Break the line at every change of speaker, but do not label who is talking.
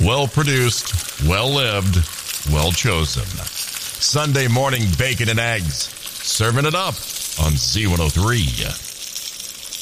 well-produced, well-lived, well-chosen. Sunday morning bacon and eggs. Serving it up on Z103.